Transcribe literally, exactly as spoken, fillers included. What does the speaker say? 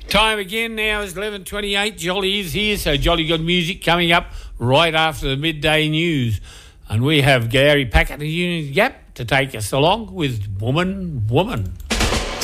Time again now is eleven twenty-eight. Jolly is here, so jolly good music coming up right after the midday news. And we have Gary Packett and Union Gap to take us along with Woman, Woman.